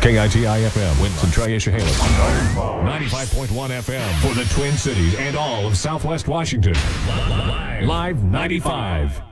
KITI-FM, Winston, Triatia-Halem. 95.1 FM for the Twin Cities and all of Southwest Washington. Live 95.